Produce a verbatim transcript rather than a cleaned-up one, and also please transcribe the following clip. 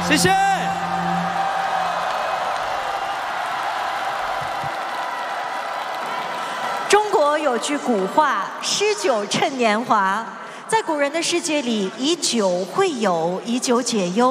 谢谢。 中国有句古话：“诗酒趁年华。”在古人的世界里，以酒会友，以酒解忧。